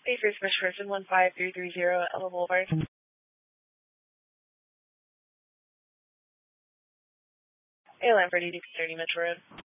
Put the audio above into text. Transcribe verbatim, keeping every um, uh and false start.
Hey, first Miss Person, one five three three zero Ella Boulevard. Hey, Lamford, eighty thirty Metro Road.